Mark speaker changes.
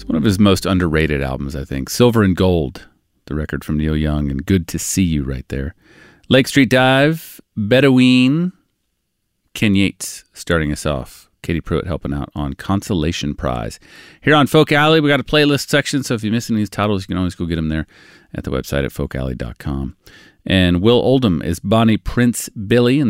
Speaker 1: It's one of his most underrated albums, I think. Silver and Gold, the record from Neil Young, and Good to See You right there. Lake Street Dive, Bedouin, Ken Yates starting us off. Katie Pruitt helping out on Consolation Prize. Here on Folk Alley, we got a playlist section, so if you're missing these titles, you can always go get them there at the website at folkalley.com. And Will Oldham is Bonnie Prince Billy, and